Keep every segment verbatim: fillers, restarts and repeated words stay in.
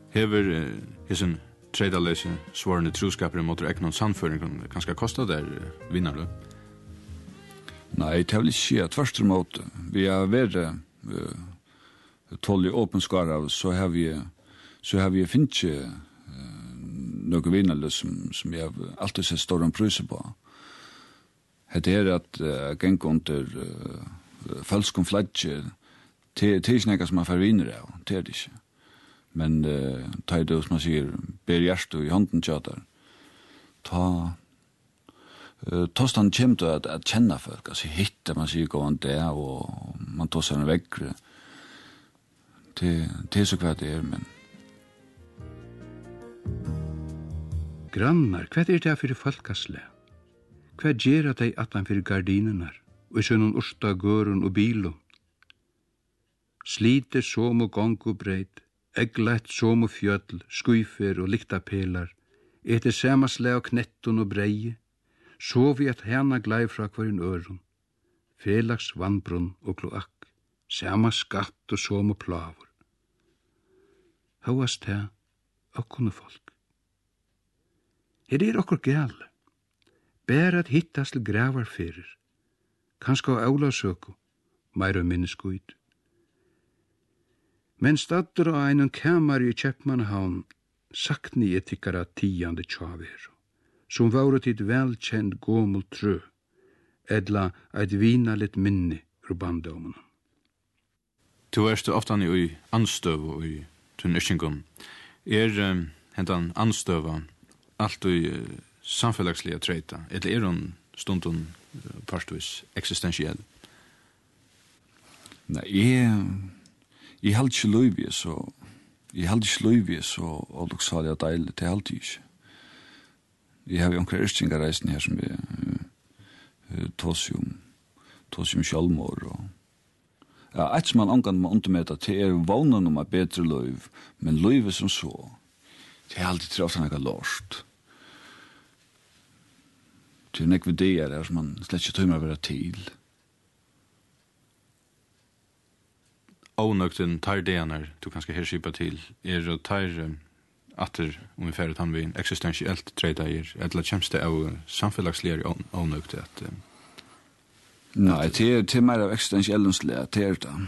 Hever uh, hisen tredalese svarende troskaper mot eknon sannføring kanskje kosta der uh, vinnare? Nei, det vil ikke si at først mot vi har vært uh, tolv i åpen skara, så har vi så har vi finnet uh, noen vinnare som, som jeg alltid sett står en prøyse på. Det er at uh, geng under uh, falsk om fladje til er ikke noe som man får vinnare av, det er det ikke. Men uh, ta det som man sier, ber hjertet i hånden tjater, ta Uh, Tostan kommer til at, at kjenne folk, altså hitte, man sier gå an det, og man tar seg en vekkere. Det, det er så hva det er, men... Grannar, hva er det for folkesle? Hva gjør det at han for gardinerna, og så noen orsta gørun og bilum? Sliter som og gong og breit, eggleit som og fjöll, skuifer og liktapelar, etter samasle og knettun og breie, så vi at hena glei fra hverjun øron, felags vannbrunn og kloakk, sama skatt og som og plavur. Hauast her, okkunne folk. Her er okkur gale, ber at hittast til gravar fyrir, kanskje av aulasøku, meir og minneskuid. Men staddur av einun kamar i Kjeppmannhavn, sakni jeg tikkara tiande tjaveru, som var tid velkjent gåmul trø, edla eit vinalit minni ur bandaumann. Du erst ofta i anstøv og i tunniskingum. Er um, hentan anstøva alt i uh, samfellagslige treita, eller er hon stundun uh, parstvis existentiell? Nei, jeg, jeg held ikke løyvig så, jeg held ikke løyvig så olloksalig og deilig, det held jeg ikke. Jeg har jo omkring Ørstingareisen her som vi uh, tås jo tås jo sjálfmår og ja, et som man omgang med undermeta til er vånen om et bedre løyv, men løyvet som så, det er alltid trefft han ikke låst. Til nek vi det er som man slett ikke tøymer å være til. Ånøkten tar det når du kanskje her skipa til, er å tar atter om vi færre han vi eksistensielt treida er, eller kjemst det av samfellagsligere ånøkte at... Nei, det er, det er mer av eksistensiellenslige, det er det.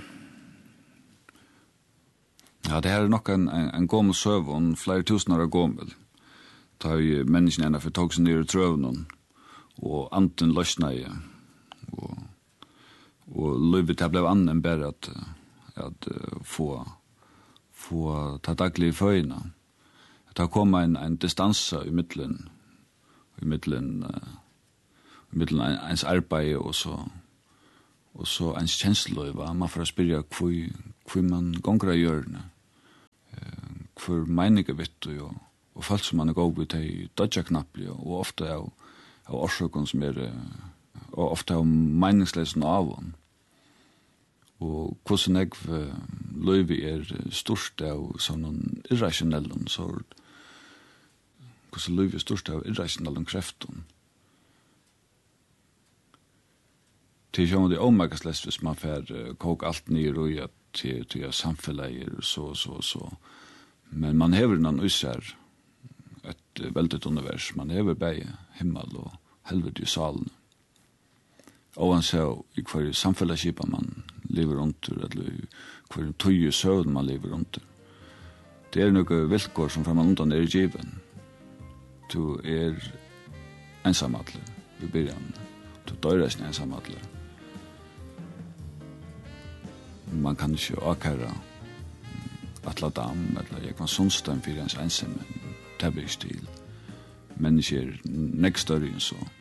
Ja, det her er nok en, en, en gommel søvn, flere tusen år gommel. Da har vi menneskene enda for tog seg ned i trøvnen, og anten løsna i, og, og løyvet her ble annen bare at, at uh, få, få ta daglig i føyene. Det har kommet en, en distanse i middelen, i middelen, uh, i middelen ens arbeid og så, og så ens kjensleløyva. Man får spyrja hvor, hvor man gonger av hjørne, uh, hvor meninger vet du, og, og folk som man er god ved til dødja knapplig, og ofte av, av årsøkken som er, uh, og ofte av meningslesen av hon. Og hvordan jeg uh, løyvi er størst av sånne irrasjonelle sort, hvordan løyvi er størst av irrasjonelle kreften. Til sjån det er omeggaslest hvis man får uh, kåk alt ned og ja, til, til samfellegger så, så, så. Men man hever noen usær et uh, veldig univers. Man hever begge himmel og helvete i salen. Og han ser i hver samfellegskipa man lever under, eller i hver tøye søvn man lever under. Det er noen vilkår som framan undan er given. Du er ensamadler i byrjan. Du døyres en ensamadler. Man kan ikke akkara Atla Dam, eller jeg kan Sundstein for ens ensamme. Det blir stil. Mennesker er nek større enn så.